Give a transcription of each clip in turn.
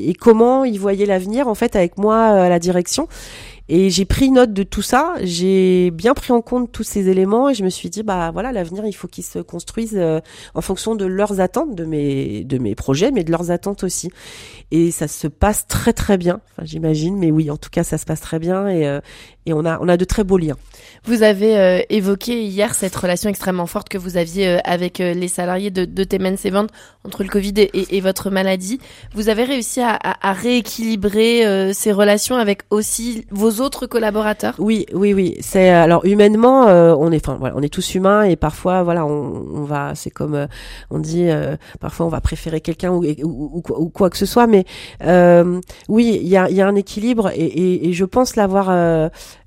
et comment ils voyaient l'avenir en fait avec moi à la direction. Et j'ai pris note de tout ça, j'ai bien pris en compte tous ces éléments et je me suis dit voilà, l'avenir il faut qu'il se construise en fonction de leurs attentes, de mes projets, mais de leurs attentes aussi. Et ça se passe très très bien, enfin j'imagine, mais oui, en tout cas ça se passe très bien et on a de très beaux liens. Vous avez évoqué hier cette relation extrêmement forte que vous aviez avec les salariés de Temen Event entre le Covid et votre maladie. Vous avez réussi à rééquilibrer ces relations avec aussi vos autres collaborateurs? Oui. C'est alors humainement, on est tous humains et parfois on va, c'est comme on dit, parfois on va préférer quelqu'un ou quoi que ce soit, mais oui, il y a un équilibre et je pense l'avoir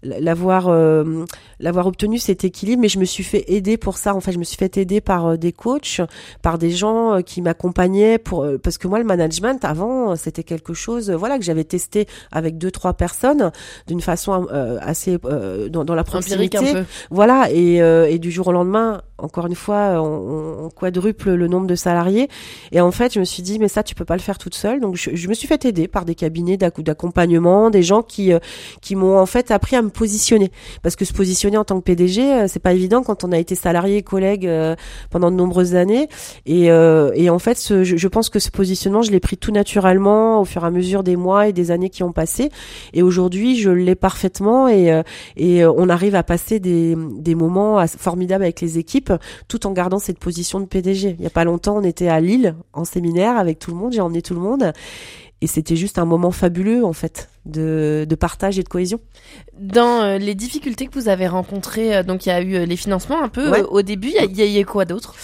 obtenu cet équilibre, mais je me suis fait aider pour ça. En fait, je me suis fait aider par des coachs, par des gens qui m'accompagnaient parce que moi, le management avant, c'était quelque chose, que j'avais testé avec 2-3 personnes d'une façon assez dans la proximité. Empirique un peu. Voilà, et du jour au lendemain, encore une fois, on quadruple le nombre de salariés. Et en fait, je me suis dit, mais ça, tu peux pas le faire toute seule. Donc, je me suis fait aider par des cabinets d'accompagnement, des gens qui m'ont en fait appris à me positionner. Parce que se positionner en tant que PDG, c'est pas évident quand on a été salarié et collègue pendant de nombreuses années. Et en fait, je pense que ce positionnement, je l'ai pris tout naturellement au fur et à mesure des mois et des années qui ont passé. Et aujourd'hui, je l'ai parfaitement et on arrive à passer des moments formidables avec les équipes tout en gardant cette position de PDG. Il y a pas longtemps, on était à Lille en séminaire avec tout le monde, j'ai emmené tout le monde. Et c'était juste un moment fabuleux, en fait, de partage et de cohésion. Dans les difficultés que vous avez rencontrées, donc il y a eu les financements un peu au début, il y a quoi d'autre?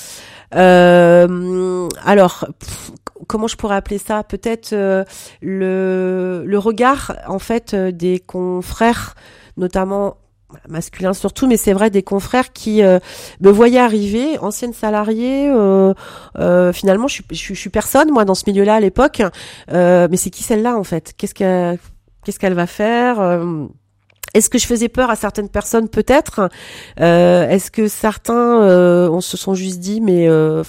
Alors, comment je pourrais appeler ça? Peut-être le regard, en fait, des confrères, notamment masculin surtout, mais c'est vrai des confrères qui me voyaient arriver, ancienne salariée, finalement je suis personne moi dans ce milieu-là à l'époque, mais c'est qui celle-là en fait? Qu'est-ce qu'elle va faire? Est-ce que je faisais peur à certaines personnes peut-être? Est-ce que certains on se sont juste dit mais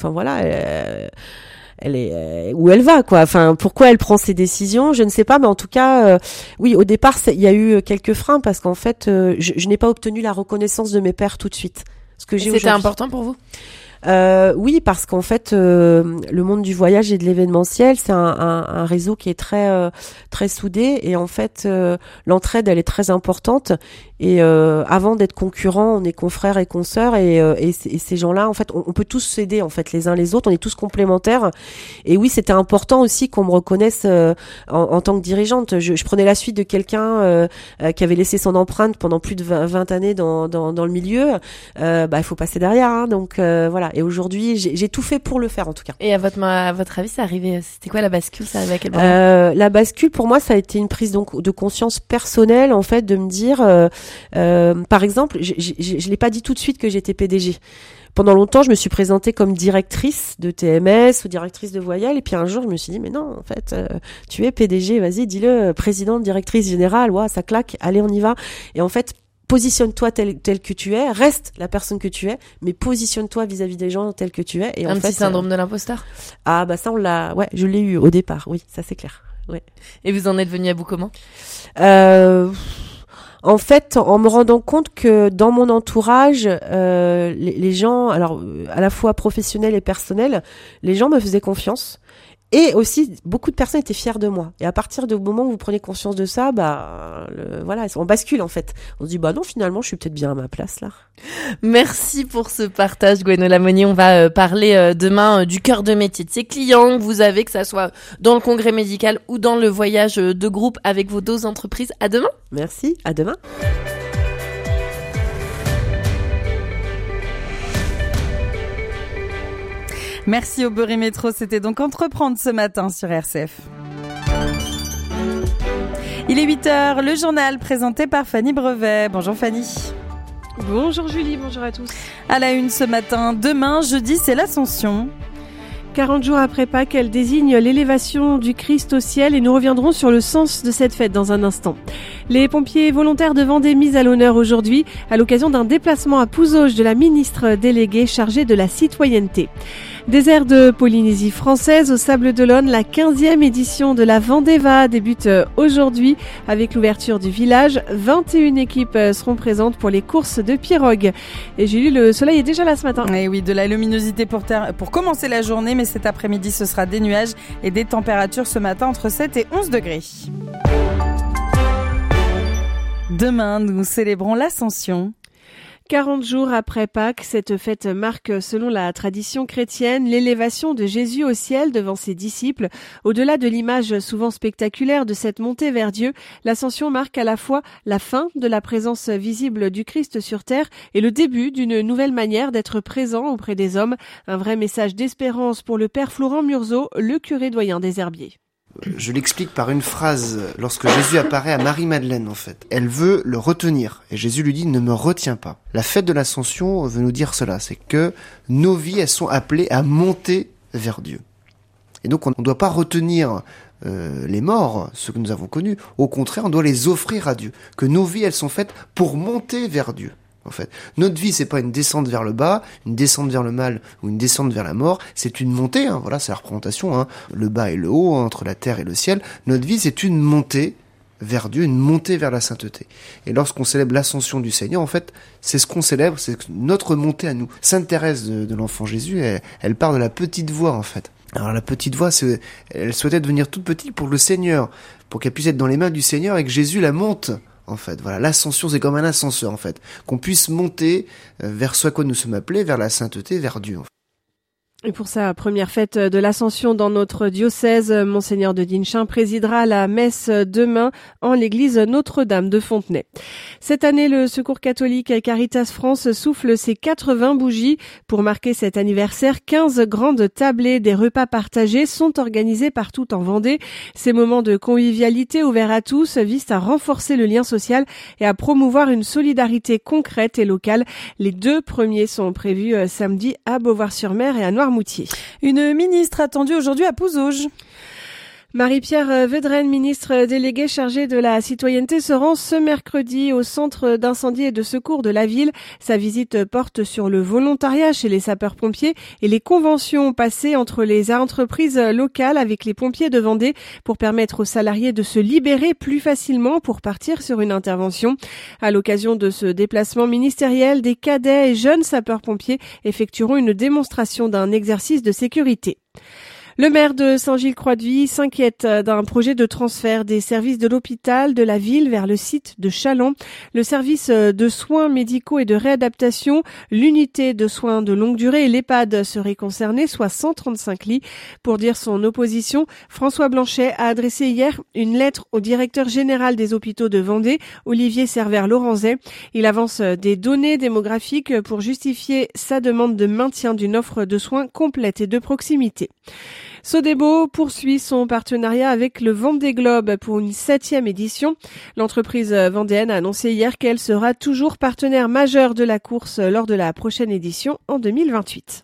elle est où elle va quoi, enfin pourquoi elle prend ces décisions, je ne sais pas, mais en tout cas oui, au départ il y a eu quelques freins parce qu'en fait je n'ai pas obtenu la reconnaissance de mes pairs tout de suite. C'était important pour vous? Oui, parce qu'en fait, le monde du voyage et de l'événementiel, c'est un réseau qui est très soudé et en fait, l'entraide, elle est très importante. Et avant d'être concurrents, on est confrères et consoeurs et ces gens-là, en fait, on peut tous s'aider en fait les uns les autres. On est tous complémentaires. Et oui, c'était important aussi qu'on me reconnaisse en tant que dirigeante. Je prenais la suite de quelqu'un qui avait laissé son empreinte pendant plus de 20 années dans le milieu. Il faut passer derrière. Hein, donc voilà. Et aujourd'hui, j'ai tout fait pour le faire en tout cas. Et à votre avis, ça arrivait? C'était quoi la bascule? Ça arrivait à quel moment? La bascule pour moi, ça a été une prise donc de conscience personnelle en fait, de me dire, par exemple, je l'ai pas dit tout de suite que j'étais PDG. Pendant longtemps, je me suis présentée comme directrice de TMS ou directrice de voyelle. Et puis un jour, je me suis dit, mais non, en fait, tu es PDG, vas-y, dis-le, présidente, directrice générale, ouais, ça claque, allez, on y va. Et en fait, positionne-toi tel que tu es, reste la personne que tu es, mais positionne-toi vis-à-vis des gens tel que tu es. Et un petit syndrome de l'imposteur? Ah, ça, je l'ai eu au départ, oui, ça c'est clair. Ouais. Et vous en êtes venu à bout comment? En fait, en me rendant compte que dans mon entourage, les gens, alors à la fois professionnels et personnels, les gens me faisaient confiance. Et aussi, beaucoup de personnes étaient fières de moi. Et à partir du moment où vous prenez conscience de ça, on bascule en fait. On se dit, non, finalement, je suis peut-être bien à ma place là. Merci pour ce partage, Gwenola Monnier. On va parler demain du cœur de métier de ces clients que vous avez, que ça soit dans le congrès médical ou dans le voyage de groupe avec vos 2 entreprises. À demain. Merci, à demain. Merci au Beurre et Métro, c'était donc Entreprendre ce matin sur RCF. Il est 8h, le journal présenté par Fanny Brevet. Bonjour Fanny. Bonjour Julie, bonjour à tous. À la une ce matin, demain, jeudi, c'est l'Ascension. 40 jours après Pâques, elle désigne l'élévation du Christ au ciel et nous reviendrons sur le sens de cette fête dans un instant. Les pompiers volontaires de Vendée mis à l'honneur aujourd'hui à l'occasion d'un déplacement à Pouzauges de la ministre déléguée chargée de la citoyenneté. Désert de Polynésie française au Sables d'Olonne, la 15e édition de la Vendeva débute aujourd'hui avec l'ouverture du village. 21 équipes seront présentes pour les courses de pirogue. Et j'ai lu, le soleil est déjà là ce matin. Et oui, de la luminosité pour commencer la journée, mais cet après-midi ce sera des nuages et des températures ce matin entre 7 et 11 degrés. Demain, nous célébrons l'Ascension. 40 jours après Pâques, cette fête marque, selon la tradition chrétienne, l'élévation de Jésus au ciel devant ses disciples. Au-delà de l'image souvent spectaculaire de cette montée vers Dieu, l'ascension marque à la fois la fin de la présence visible du Christ sur terre et le début d'une nouvelle manière d'être présent auprès des hommes. Un vrai message d'espérance pour le père Florent Murzeau, le curé doyen des Herbiers. Je l'explique par une phrase lorsque Jésus apparaît à Marie-Madeleine en fait. Elle veut le retenir et Jésus lui dit « ne me retiens pas ». La fête de l'Ascension veut nous dire cela, c'est que nos vies elles sont appelées à monter vers Dieu. Et donc on ne doit pas retenir les morts, ceux que nous avons connus, au contraire on doit les offrir à Dieu. Que nos vies elles sont faites pour monter vers Dieu. En fait, notre vie c'est pas une descente vers le bas, une descente vers le mal ou une descente vers la mort, c'est une montée, voilà, c'est la représentation, le bas et le haut, entre la terre et le ciel. Notre vie c'est une montée vers Dieu, une montée vers la sainteté. Et lorsqu'on célèbre l'ascension du Seigneur, en fait, c'est ce qu'on célèbre, c'est notre montée à nous. Sainte Thérèse de l'Enfant Jésus, elle part de la petite voie en fait. Alors la petite voie, elle souhaitait devenir toute petite pour le Seigneur, pour qu'elle puisse être dans les mains du Seigneur et que Jésus la monte. En fait, voilà, l'ascension c'est comme un ascenseur en fait, qu'on puisse monter vers ce à quoi nous sommes appelés, vers la sainteté, vers Dieu. En fait. Et pour sa première fête de l'Ascension dans notre diocèse, Monseigneur de Dinchin présidera la messe demain en l'église Notre-Dame de Fontenay. Cette année, le Secours catholique Caritas France souffle ses 80 bougies. Pour marquer cet anniversaire, 15 grandes tablées des repas partagés sont organisés partout en Vendée. Ces moments de convivialité ouverts à tous visent à renforcer le lien social et à promouvoir une solidarité concrète et locale. Les 2 premiers sont prévus samedi à Beauvoir-sur-Mer et à Noirmoutier. Une ministre attendue aujourd'hui à Pouzauges. Marie-Pierre Vedrenne, ministre déléguée chargée de la citoyenneté, se rend ce mercredi au centre d'incendie et de secours de la ville. Sa visite porte sur le volontariat chez les sapeurs-pompiers et les conventions passées entre les entreprises locales avec les pompiers de Vendée pour permettre aux salariés de se libérer plus facilement pour partir sur une intervention. À l'occasion de ce déplacement ministériel, des cadets et jeunes sapeurs-pompiers effectueront une démonstration d'un exercice de sécurité. Le maire de Saint-Gilles-Croix-de-Vie s'inquiète d'un projet de transfert des services de l'hôpital de la ville vers le site de Châlons. Le service de soins médicaux et de réadaptation, l'unité de soins de longue durée et l'EHPAD seraient concernés, soit 135 lits. Pour dire son opposition, François Blanchet a adressé hier une lettre au directeur général des hôpitaux de Vendée, Olivier Servère-Laurenzet. Il avance des données démographiques pour justifier sa demande de maintien d'une offre de soins complète et de proximité. Sodebo poursuit son partenariat avec le Vendée Globe pour une 7e édition. L'entreprise vendéenne a annoncé hier qu'elle sera toujours partenaire majeur de la course lors de la prochaine édition en 2028.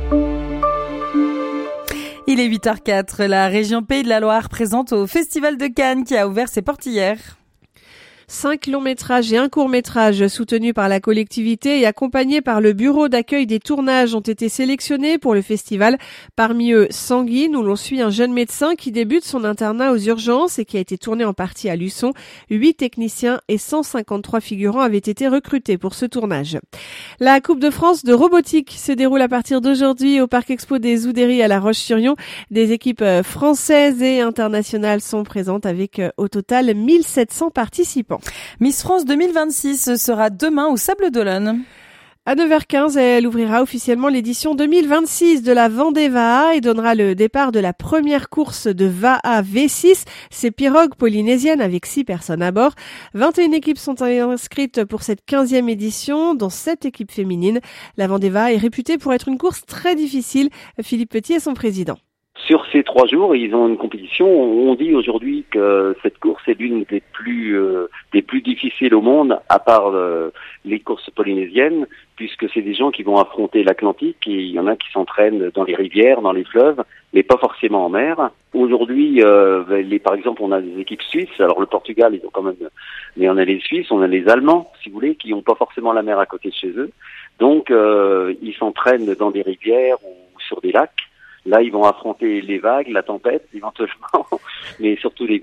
Il est 8h04. La région Pays de la Loire présente au Festival de Cannes qui a ouvert ses portes hier. 5 longs métrages et un court métrage soutenus par la collectivité et accompagnés par le bureau d'accueil des tournages ont été sélectionnés pour le festival. Parmi eux, Sanguine, où l'on suit un jeune médecin qui débute son internat aux urgences et qui a été tourné en partie à Luçon. 8 techniciens et 153 figurants avaient été recrutés pour ce tournage. La Coupe de France de robotique se déroule à partir d'aujourd'hui au Parc Expo des Oudéries à La Roche-sur-Yon. Des équipes françaises et internationales sont présentes avec au total 1700 participants. Miss France 2026 sera demain au Sables d'Olonne. À 9h15, elle ouvrira officiellement l'édition 2026 de la Vendeva et donnera le départ de la première course de VAA V6. Ces pirogues polynésiennes avec 6 personnes à bord. 21 équipes sont inscrites pour cette 15e édition, dont 7 équipes féminines. La Vendeva est réputée pour être une course très difficile. Philippe Petit est son président. Sur ces 3 jours, ils ont une compétition. On dit aujourd'hui que cette course est l'une des plus difficiles au monde, à part les courses polynésiennes, puisque c'est des gens qui vont affronter l'Atlantique et il y en a qui s'entraînent dans les rivières, dans les fleuves, mais pas forcément en mer. Aujourd'hui, par exemple, on a des équipes suisses. Alors le Portugal, ils ont quand même, mais on a les Suisses, on a les Allemands, si vous voulez, qui n'ont pas forcément la mer à côté de chez eux. Donc, ils s'entraînent dans des rivières ou sur des lacs. Là, ils vont affronter les vagues, la tempête, éventuellement, mais surtout les